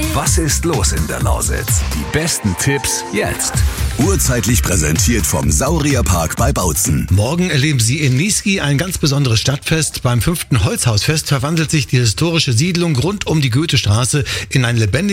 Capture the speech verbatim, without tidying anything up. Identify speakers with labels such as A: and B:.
A: Was ist los in der Lausitz? Die besten Tipps jetzt.
B: Urzeitlich präsentiert vom Saurierpark bei Bautzen.
C: Morgen erleben Sie in Niesky ein ganz besonderes Stadtfest. Beim fünften Holzhausfest verwandelt sich die historische Siedlung rund um die Goethestraße in ein lebendiges